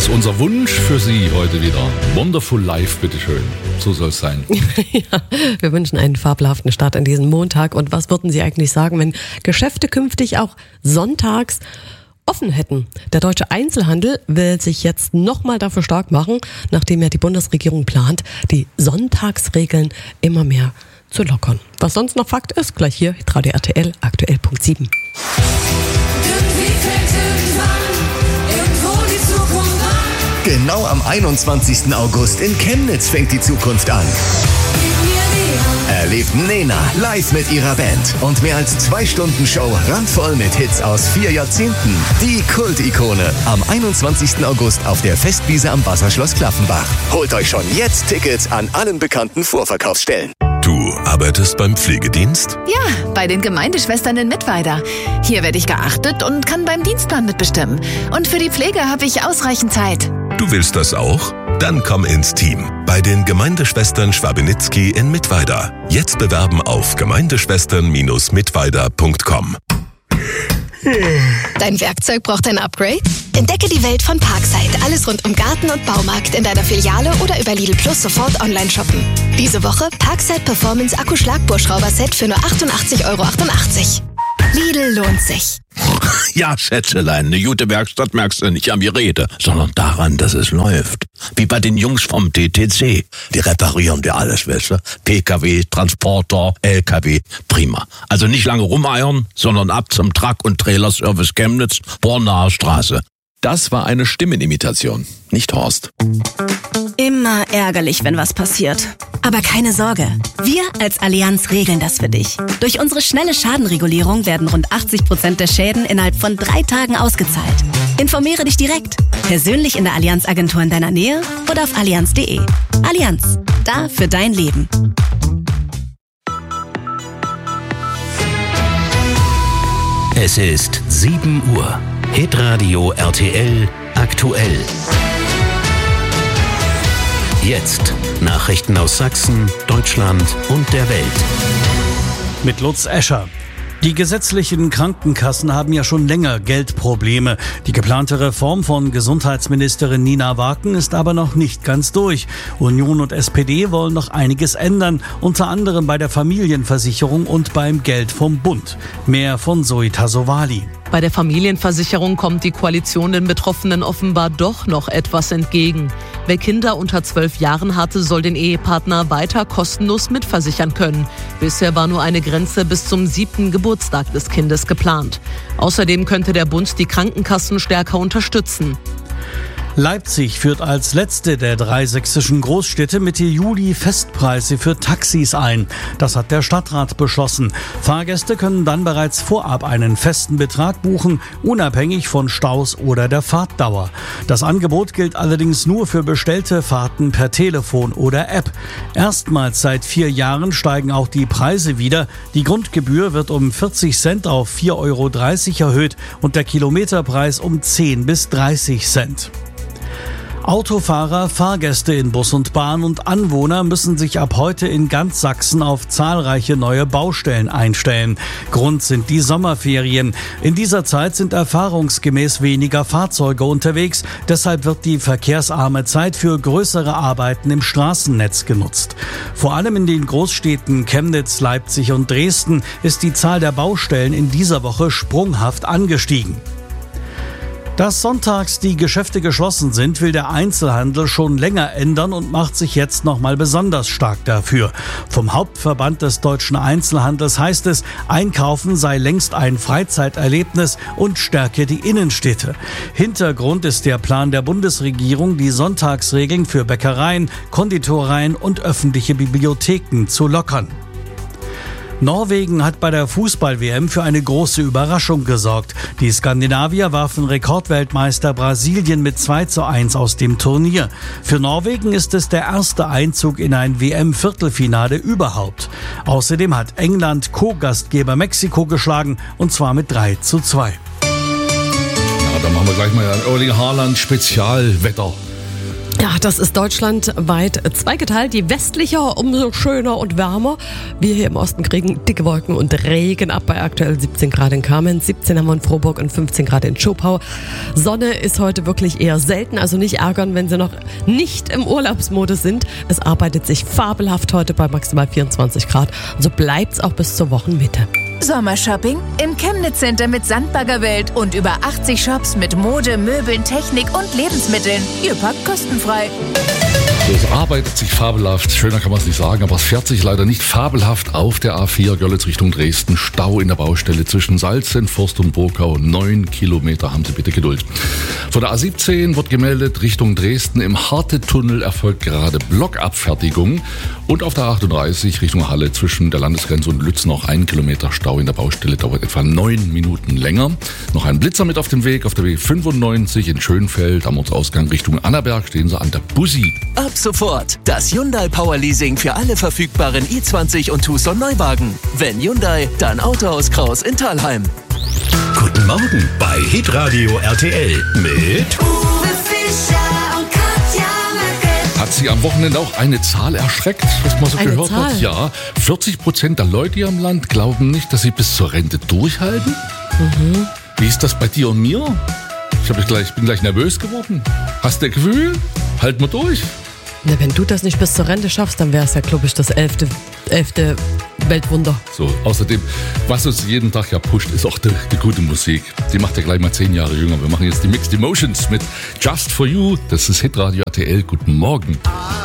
ist unser Wunsch für Sie heute wieder. Wonderful Life, bitteschön. So soll es sein. Ja, wir wünschen einen fabelhaften Start an diesem Montag. Und was würden Sie eigentlich sagen, wenn Geschäfte künftig auch sonntags offen hätten? Der deutsche Einzelhandel will sich jetzt nochmal dafür stark machen, nachdem ja die Bundesregierung plant, die Sonntagsregeln immer mehr zu lockern. Was sonst noch Fakt ist, gleich hier, Radio RTL, aktuell Punkt 7. Genau am 21. August in Chemnitz fängt die Zukunft an. Erlebt Nena live mit ihrer Band und mehr als 2 Stunden Show randvoll mit Hits aus 4 Jahrzehnten. Die Kult-Ikone am 21. August auf der Festwiese am Wasserschloss Klaffenbach. Holt euch schon jetzt Tickets an allen bekannten Vorverkaufsstellen. Du arbeitest beim Pflegedienst? Ja, bei den Gemeindeschwestern in Mittweida. Hier werde ich geachtet und kann beim Dienstplan mitbestimmen. Und für die Pflege habe ich ausreichend Zeit. Du willst das auch? Dann komm ins Team. Bei den Gemeindeschwestern Schwabenitzky in Mittweida. Jetzt bewerben auf gemeindeschwestern-mittweida.com. Dein Werkzeug braucht ein Upgrade? Entdecke die Welt von Parkside. Alles rund um Garten und Baumarkt in deiner Filiale oder über Lidl Plus sofort online shoppen. Diese Woche Parkside Performance Akku-Schlagbohrschrauber-Set für nur 88,88 €. Lidl lohnt sich. Ja, Schätzelein, eine gute Werkstatt merkst du nicht an die Rede, sondern daran, dass es läuft. Wie bei den Jungs vom TTC. Die reparieren dir alles, weißt du? PKW, Transporter, LKW, prima. Also nicht lange rumeiern, sondern ab zum Truck- und Trailerservice Chemnitz, Bornaer Straße. Das war eine Stimmenimitation, nicht Horst. Immer ärgerlich, wenn was passiert. Aber keine Sorge, wir als Allianz regeln das für dich. Durch unsere schnelle Schadenregulierung werden rund 80% der Schäden innerhalb von 3 Tagen ausgezahlt. Informiere dich direkt, persönlich in der Allianz-Agentur in deiner Nähe oder auf allianz.de. Allianz, da für dein Leben. Es ist 7 Uhr. Hitradio RTL aktuell. Jetzt Nachrichten aus Sachsen, Deutschland und der Welt. Mit Lutz Escher. Die gesetzlichen Krankenkassen haben ja schon länger Geldprobleme. Die geplante Reform von Gesundheitsministerin Nina Waken ist aber noch nicht ganz durch. Union und SPD wollen noch einiges ändern, unter anderem bei der Familienversicherung und beim Geld vom Bund. Mehr von Zoe Tassovali. Bei der Familienversicherung kommt die Koalition den Betroffenen offenbar doch noch etwas entgegen. Wer Kinder unter 12 Jahren hatte, soll den Ehepartner weiter kostenlos mitversichern können. Bisher war nur eine Grenze bis zum 7. Geburtstag des Kindes geplant. Außerdem könnte der Bund die Krankenkassen stärker unterstützen. Leipzig führt als letzte der 3 sächsischen Großstädte Mitte Juli Festpreise für Taxis ein. Das hat der Stadtrat beschlossen. Fahrgäste können dann bereits vorab einen festen Betrag buchen, unabhängig von Staus oder der Fahrtdauer. Das Angebot gilt allerdings nur für bestellte Fahrten per Telefon oder App. Erstmals seit 4 Jahren steigen auch die Preise wieder. Die Grundgebühr wird um 40 Cent auf 4,30 € erhöht und der Kilometerpreis um 10 bis 30 Cent. Autofahrer, Fahrgäste in Bus und Bahn und Anwohner müssen sich ab heute in ganz Sachsen auf zahlreiche neue Baustellen einstellen. Grund sind die Sommerferien. In dieser Zeit sind erfahrungsgemäß weniger Fahrzeuge unterwegs. Deshalb wird die verkehrsarme Zeit für größere Arbeiten im Straßennetz genutzt. Vor allem in den Großstädten Chemnitz, Leipzig und Dresden ist die Zahl der Baustellen in dieser Woche sprunghaft angestiegen. Dass sonntags die Geschäfte geschlossen sind, will der Einzelhandel schon länger ändern und macht sich jetzt nochmal besonders stark dafür. Vom Hauptverband des deutschen Einzelhandels heißt es, Einkaufen sei längst ein Freizeiterlebnis und stärke die Innenstädte. Hintergrund ist der Plan der Bundesregierung, die Sonntagsregeln für Bäckereien, Konditoreien und öffentliche Bibliotheken zu lockern. Norwegen hat bei der Fußball-WM für eine große Überraschung gesorgt. Die Skandinavier warfen Rekordweltmeister Brasilien mit 2:1 aus dem Turnier. Für Norwegen ist es der erste Einzug in ein WM-Viertelfinale überhaupt. Außerdem hat England Co-Gastgeber Mexiko geschlagen, und zwar mit 3:2. Ja, dann machen wir gleich mal ein Erling Haaland Spezialwetter. Ja, das ist deutschlandweit zweigeteilt. Je westlicher, umso schöner und wärmer. Wir hier im Osten kriegen dicke Wolken und Regen ab bei aktuell 17 Grad in Kamenz, 17 haben wir in Frohburg und 15 Grad in Schopau. Sonne ist heute wirklich eher selten, also nicht ärgern, wenn Sie noch nicht im Urlaubsmodus sind. Es arbeitet sich fabelhaft heute bei maximal 24 Grad. Und so bleibt's auch bis zur Wochenmitte. Sommershopping im Chemnitz Center mit Sandbaggerwelt und über 80 Shops mit Mode, Möbeln, Technik und Lebensmitteln. Ihr packt kostenfrei. Es arbeitet sich fabelhaft, schöner kann man es nicht sagen, aber es fährt sich leider nicht fabelhaft auf der A4 Görlitz Richtung Dresden. Stau in der Baustelle zwischen Salzenforst und Burgau. 9 Kilometer, haben Sie bitte Geduld. Von der A17 wird gemeldet, Richtung Dresden im Harte-Tunnel erfolgt gerade Blockabfertigung. Und auf der 38 Richtung Halle zwischen der Landesgrenze und Lütz noch 1 Kilometer Stau in der Baustelle, dauert etwa 9 Minuten länger. Noch ein Blitzer mit auf dem Weg, auf der W95 in Schönfeld, am Ortsausgang Richtung Annaberg stehen Sie an der Bussi. Ab sofort das Hyundai Power Leasing für alle verfügbaren i20 und Tucson Neuwagen. Wenn Hyundai, dann Autohaus Kraus in Thalheim. Guten Morgen bei Hitradio RTL mit Uwe Fischer und Katja Merkel. Hat Sie am Wochenende auch eine Zahl erschreckt, was man so Eine gehört Zahl? hat? Ja, 40% der Leute hier im Land glauben nicht, dass sie bis zur Rente durchhalten. Wie ist das bei dir und mir? Ich bin gleich nervös geworden. Hast du ein Gefühl? Halten wir durch. Na, wenn du das nicht bis zur Rente schaffst, dann wäre es ja, glaube ich, das 11. Weltwunder. So, außerdem, was uns jeden Tag ja pusht, ist auch die gute Musik. Die macht ja gleich mal 10 Jahre jünger. Wir machen jetzt die Mixed Emotions mit Just For You. Das ist Hitradio RTL. Guten Morgen.